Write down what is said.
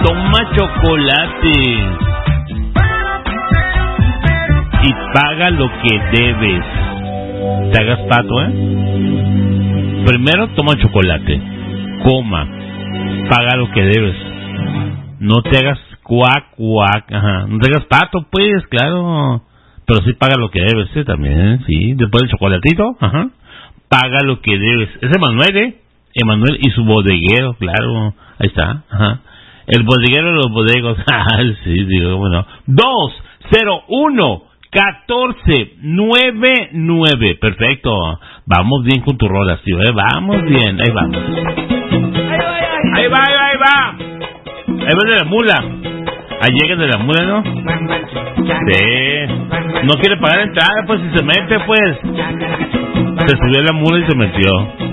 toma chocolate y paga lo que debes. Te hagas pato, Primero toma chocolate, coma, paga lo que debes. No te hagas cuac, no te hagas pato, pues, claro. Pero sí paga lo que debes, también, sí. Después del chocolatito, paga lo que debes. Es Emanuel, Emanuel y su bodeguero, claro. Ahí está, El bodeguero de los bodegos. Sí, digo, bueno. 201-1499. Perfecto. Vamos bien con tu rola, tío, Vamos bien, ahí vamos. Ahí va. Ahí va de la mula. Ahí llega de la mula, ¿no? Sí. No quiere pagar entrada, pues, si se mete, pues. Se subió la mula y se metió.